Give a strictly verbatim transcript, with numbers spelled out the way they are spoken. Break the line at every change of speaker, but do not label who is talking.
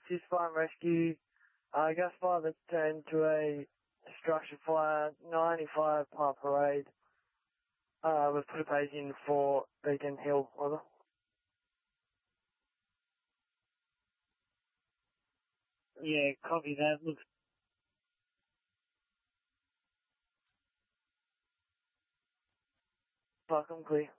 assist fire and rescue. Uh, gas fire that turned to a structure fire, ninety-five Park Parade. Uh, we've put a page in for Beacon Hill, over. Yeah, copy that. Looks like I'm clear.